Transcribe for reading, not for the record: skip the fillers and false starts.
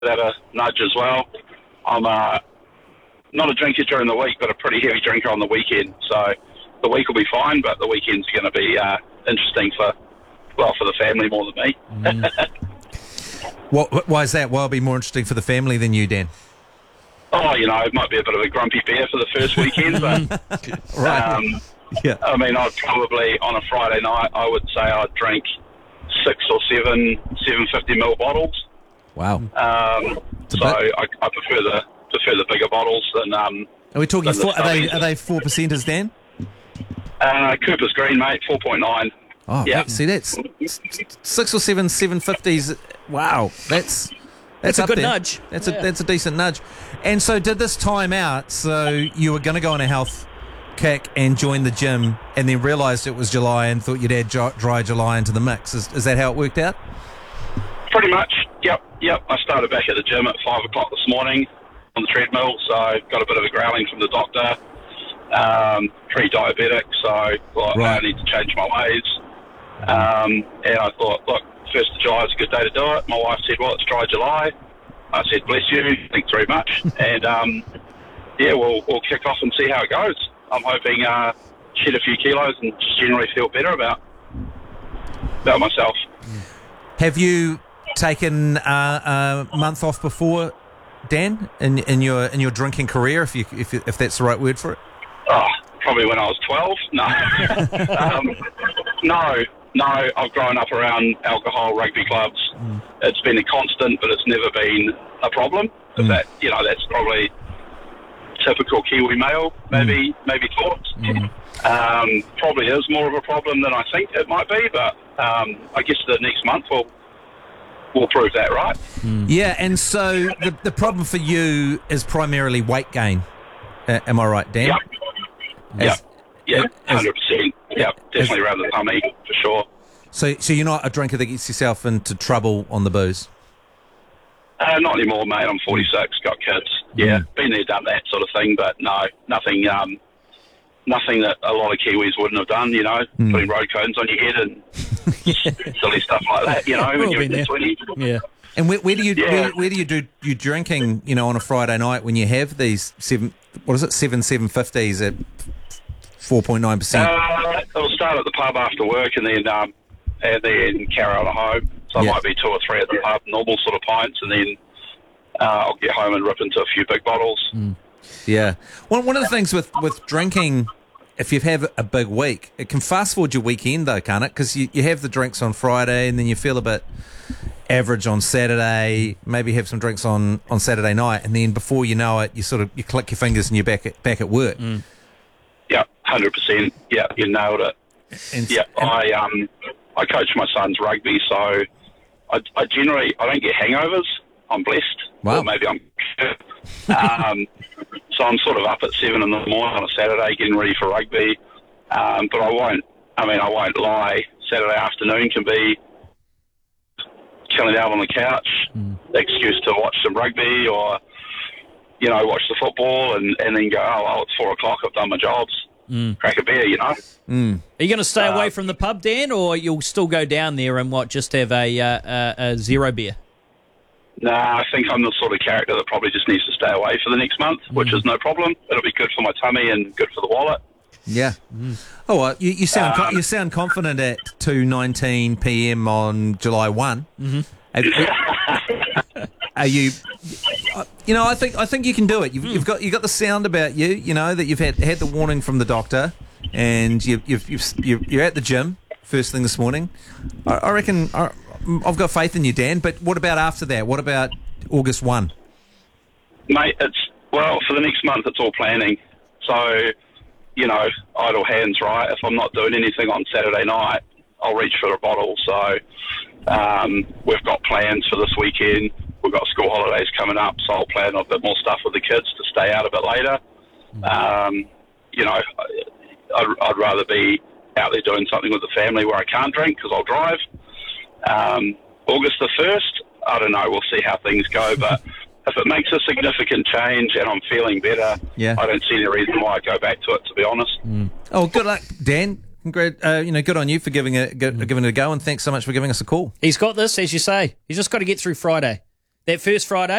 that a nudge as well. I'm not a drinker during the week, but a pretty heavy drinker on the weekend. So the week will be fine, but the weekend's going to be interesting for the family more than me. Why is that? Why will it be more interesting for the family than you, Dan? Oh, it might be a bit of a grumpy bear for the first weekend, but right. Yeah. I mean, I'd probably, on a Friday night, I would say I'd drink 6 or 7 750ml bottles. Wow. I prefer the bigger bottles than. Are we talking? Are they 4%ers, Dan? Cooper's Green, mate, 4.9. Oh, yeah. See, that's 6 or 7 750s. Wow, that's a good there. nudge. That's a decent nudge. And so, did this time out? So you were going to go on a health kick and join the gym, and then realised it was July and thought you'd add dry July into the mix. Is that how it worked out? Pretty much. Yep. I started back at the gym at 5 o'clock this morning on the treadmill, so got a bit of a growling from the doctor. Pre-diabetic, so I need to change my ways. And I thought, look, 1st of July is a good day to do it. My wife said, well, it's dry July. I said, bless you, thanks very much. And we'll kick off and see how it goes. I'm hoping shed a few kilos and just generally feel better about myself. Have you taken a month off before, Dan, in your drinking career, if that's the right word for it? Oh, probably when I was 12. No. No, I've grown up around alcohol, rugby clubs. It's been a constant, but it's never been a problem. That's probably typical Kiwi male, maybe thought. Probably is more of a problem than I think it might be, but I guess the next month will prove that right. Yeah, and so the problem for you is primarily weight gain. Am I right, Dan? Yeah, 100%. Yeah, definitely around the tummy, for sure. So you're not a drinker that gets yourself into trouble on the booze? Not anymore, mate. I'm 46, got kids. Yeah, been there, done that sort of thing, but no, nothing that a lot of Kiwis wouldn't have done, putting road cones on your head and silly stuff like that, when you're in your 20s. Yeah. And where do you do your drinking, on a Friday night when you have these 750s at 4.9%? It'll start at the pub after work and then carry on at home. So it might be 2 or 3 at the pub, normal sort of pints, and then I'll get home and rip into a few big bottles. Yeah. One of the things with drinking, if you have a big week, it can fast forward your weekend though, can't it? Because you have the drinks on Friday and then you feel a bit average on Saturday, maybe have some drinks on Saturday night, and then before you know it, you click your fingers and you're back at work. Yeah, 100%. Yeah, you nailed it. I coach my son's rugby, so I generally don't get hangovers. I'm blessed. Wow. Or maybe I'm so I'm sort of up at 7 in the morning on a Saturday getting ready for rugby. But I won't lie. Saturday afternoon can be chilling out on the couch, the excuse to watch some rugby or, watch the football and then go, it's 4 o'clock, I've done my jobs. Crack a beer, Are you going to stay away from the pub, Dan, or you'll still go down there and just have a zero beer? Nah, I think I'm the sort of character that probably just needs to stay away for the next month, which is no problem. It'll be good for my tummy and good for the wallet. Yeah. Oh, well, you sound confident at 2:19 p.m. on July 1. Are you? I think you can do it. You've got the sound about you. That you've had the warning from the doctor, and you're at the gym first thing this morning. I reckon I've got faith in you, Dan. But what about after that? What about August 1? Mate, for the next month it's all planning. So, idle hands, right? If I'm not doing anything on Saturday night, I'll reach for a bottle. So, we've got plans for this weekend. We've got school holidays coming up, so I'll plan a bit more stuff with the kids to stay out a bit later. I'd rather be out there doing something with the family where I can't drink because I'll drive. August the 1st, I don't know. We'll see how things go, but if it makes a significant change and I'm feeling better, I don't see any reason why I'd go back to it, to be honest. Oh, good luck, Dan. Good on you for giving it a go, and thanks so much for giving us a call. He's got this, as you say. He's just got to get through Friday. That first Friday?